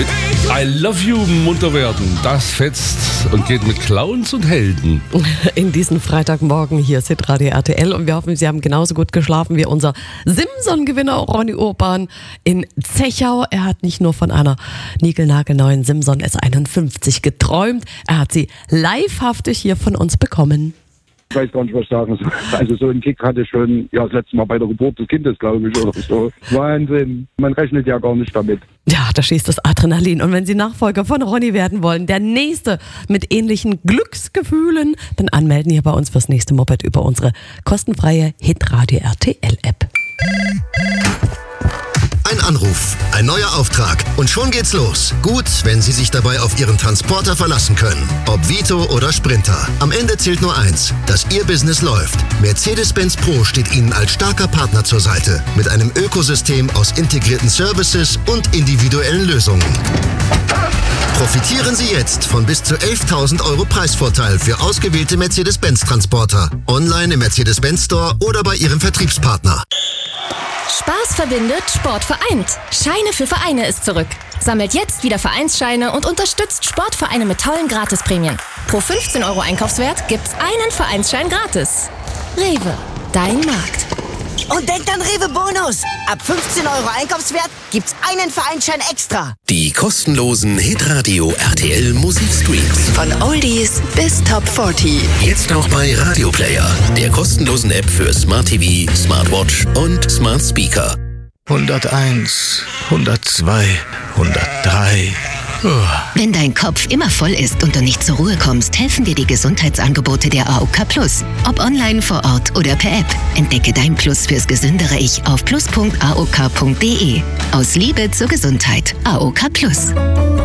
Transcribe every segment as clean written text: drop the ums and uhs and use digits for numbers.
mit I Love You munter werden. Das fetzt und geht mit Clowns und Helden. In diesem Freitagmorgen hier ist Radio RTL und wir hoffen, Sie haben genauso gut geschlafen wie unser Simson-Gewinner Ronny Urban in Zechau. Er hat nicht nur von einer niegelnagelneuen Simson S51 geträumt, er hat sie livehaftig hier von uns bekommen. Ich weiß gar nicht, was ich sagen soll. Also so einen Kick hatte ich schon das letzte Mal bei der Geburt des Kindes, glaube ich, oder so. Wahnsinn. Man rechnet ja gar nicht damit. Ja, da schießt das Adrenalin. Und wenn Sie Nachfolger von Ronny werden wollen, der Nächste mit ähnlichen Glücksgefühlen, dann anmelden hier bei uns fürs nächste Moped über unsere kostenfreie Hitradio RTL App. Ein Anruf, ein neuer Auftrag und schon geht's los. Gut, wenn Sie sich dabei auf Ihren Transporter verlassen können. Ob Vito oder Sprinter. Am Ende zählt nur eins, dass Ihr Business läuft. Mercedes-Benz Pro steht Ihnen als starker Partner zur Seite. Mit einem Ökosystem aus integrierten Services und individuellen Lösungen. Profitieren Sie jetzt von bis zu 11.000 € Preisvorteil für ausgewählte Mercedes-Benz-Transporter. Online im Mercedes-Benz Store oder bei Ihrem Vertriebspartner. Spaß verbindet, Sport vereint. Scheine für Vereine ist zurück. Sammelt jetzt wieder Vereinsscheine und unterstützt Sportvereine mit tollen Gratisprämien. Pro 15 € Einkaufswert gibt's einen Vereinsschein gratis. Rewe, dein Markt. Und denkt an Rewe Bonus. Ab 15 € Einkaufswert gibt's einen Vereinsschein extra. Die kostenlosen Hitradio RTL Musikstreams. Von Oldies bis Top 40. Jetzt auch bei Radio Player, der kostenlosen App für Smart TV, Smartwatch und Smart Speaker. 101, 102, 103. Wenn dein Kopf immer voll ist und du nicht zur Ruhe kommst, helfen dir die Gesundheitsangebote der AOK Plus. Ob online, vor Ort oder per App. Entdecke dein Plus fürs gesündere Ich auf plus.aok.de. Aus Liebe zur Gesundheit. AOK Plus.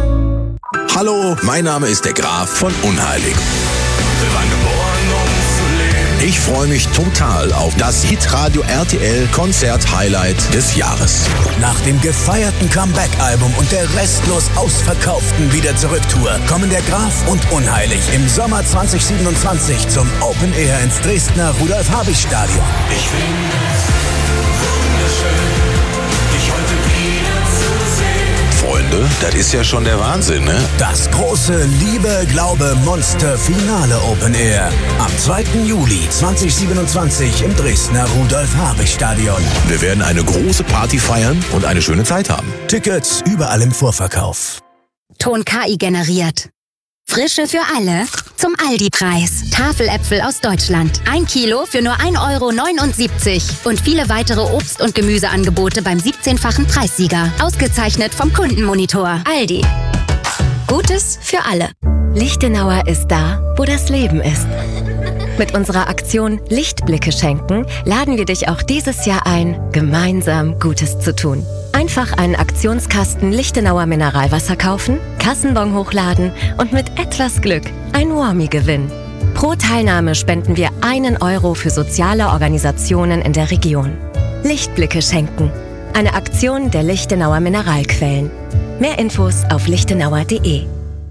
Hallo, mein Name ist der Graf von Unheilig. Wir waren geboren, um zu leben. Ich freue mich total auf das Hitradio RTL Konzert-Highlight des Jahres. Nach dem gefeierten Comeback-Album und der restlos ausverkauften Wieder-Zurück-Tour kommen der Graf und Unheilig im Sommer 2027 zum Open Air ins Dresdner Rudolf-Habich-Stadion. Ich finde es wunderschön, dich heute wieder zu sehen. Freunde, das ist ja schon der Wahnsinn, ne? Das große Liebe, Glaube, Monster-Finale Open Air. Am 2. Juli 2027 im Dresdner Rudolf-Habich-Stadion. Wir werden eine große Party feiern und eine schöne Zeit haben. Tickets überall im Vorverkauf. Ton KI generiert. Frische für alle zum Aldi-Preis. Tafeläpfel aus Deutschland. 1 Kilo für nur 1,79 € und viele weitere Obst- und Gemüseangebote beim 17-fachen Preissieger. Ausgezeichnet vom Kundenmonitor. Aldi. Gutes für alle. Lichtenauer ist da, wo das Leben ist. Mit unserer Aktion Lichtblicke schenken laden wir dich auch dieses Jahr ein, gemeinsam Gutes zu tun. Einfach einen Aktionskasten Lichtenauer Mineralwasser kaufen, Kassenbon hochladen und mit etwas Glück ein Warmie gewinnen. Pro Teilnahme spenden wir 1 € für soziale Organisationen in der Region. Lichtblicke schenken. Eine Aktion der Lichtenauer Mineralquellen. Mehr Infos auf lichtenauer.de.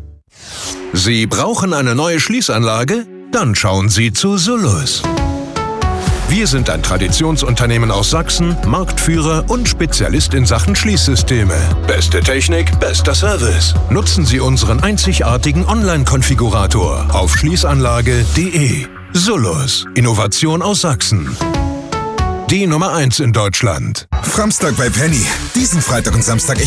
Sie brauchen eine neue Schließanlage? Dann schauen Sie zu Solus. Wir sind ein Traditionsunternehmen aus Sachsen, Marktführer und Spezialist in Sachen Schließsysteme. Beste Technik, bester Service. Nutzen Sie unseren einzigartigen Online-Konfigurator auf schließanlage.de. Solus, Innovation aus Sachsen. Die Nummer 1 in Deutschland. Framstag bei Penny. Diesen Freitag und Samstag